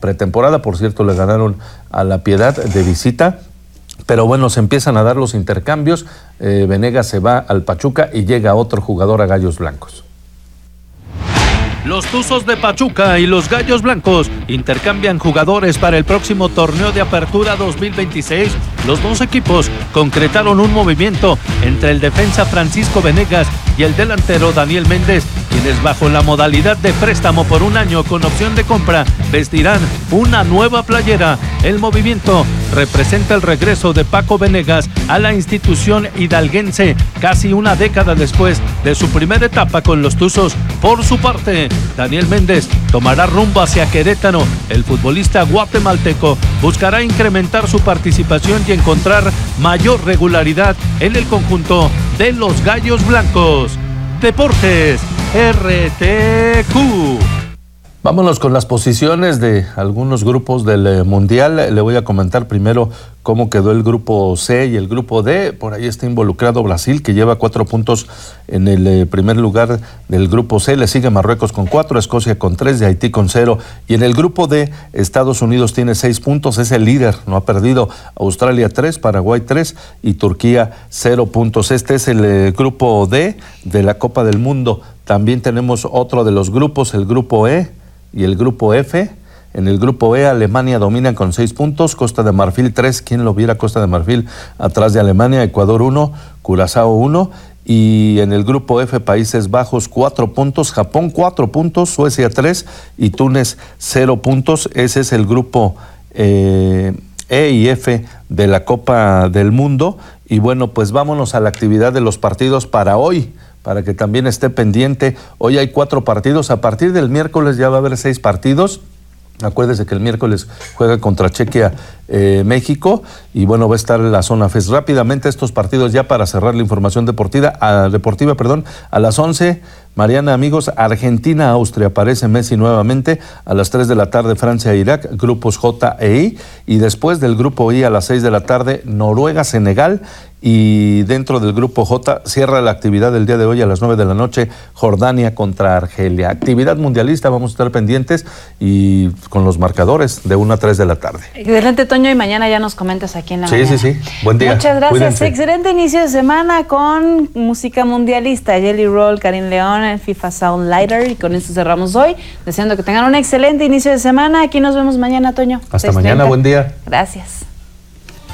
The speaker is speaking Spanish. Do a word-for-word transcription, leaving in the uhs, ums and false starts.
pretemporada. Por cierto, le ganaron a La Piedad de visita. Pero bueno, se empiezan a dar los intercambios. Eh, Venegas se va al Pachuca y llega otro jugador a Gallos Blancos. Los Tuzos de Pachuca y los Gallos Blancos intercambian jugadores para el próximo torneo de apertura dos mil veintiséis. Los dos equipos concretaron un movimiento entre el defensa Francisco Venegas y el delantero Daniel Méndez, quienes bajo la modalidad de préstamo por un año con opción de compra vestirán una nueva playera. El movimiento representa el regreso de Paco Venegas a la institución hidalguense casi una década después de su primera etapa con los Tuzos. Por su parte, Daniel Méndez tomará rumbo hacia Querétaro. El futbolista guatemalteco buscará incrementar su participación y encontrar mayor regularidad en el conjunto de los Gallos Blancos. Deportes R T Q. Vámonos con las posiciones de algunos grupos del eh, Mundial. Le voy a comentar primero cómo quedó el grupo C y el grupo D. Por ahí está involucrado Brasil, que lleva cuatro puntos en el eh, primer lugar del grupo C. Le sigue Marruecos con cuatro, Escocia con tres, de Haití con cero. Y en el grupo D, Estados Unidos tiene seis puntos, es el líder, no ha perdido. Australia tres, Paraguay tres y Turquía cero puntos. Este es el eh, grupo D de la Copa del Mundo. También tenemos otro de los grupos, el grupo E y el grupo F. En el grupo E, Alemania domina con seis puntos, Costa de Marfil tres, ¿quién lo viera? Costa de Marfil atrás de Alemania, Ecuador uno, Curazao uno, y en el grupo F, Países Bajos cuatro puntos, Japón cuatro puntos, Suecia tres y Túnez cero puntos. Ese es el grupo eh, E y F de la Copa del Mundo. Y bueno, pues vámonos a la actividad de los partidos para hoy, para que también esté pendiente. Hoy hay cuatro partidos, a partir del miércoles ya va a haber seis partidos. Acuérdese que el miércoles juega contra Chequia eh, México y bueno, va a estar en la zona F E S. Rápidamente estos partidos ya para cerrar la información deportiva, a, deportiva, perdón, a las once, Mariana, amigos, Argentina-Austria, aparece Messi nuevamente, a las tres de la tarde Francia-Irak, grupos J e I, y después del grupo I a las seis de la tarde Noruega-Senegal, y dentro del grupo J cierra la actividad del día de hoy a las nueve de la noche, Jordania contra Argelia. Actividad mundialista, vamos a estar pendientes y con los marcadores de una a tres de la tarde. Excelente, Toño, y mañana ya nos comentas aquí en la sí, mañana. Sí, sí, sí. Buen día. Muchas gracias. Cuídense. Excelente inicio de semana con música mundialista. Jelly Roll, Karim León, el FIFA Sound Lighter, y con eso cerramos hoy. Deseando que tengan un excelente inicio de semana. Aquí nos vemos mañana, Toño. Hasta mañana, buen día. Gracias.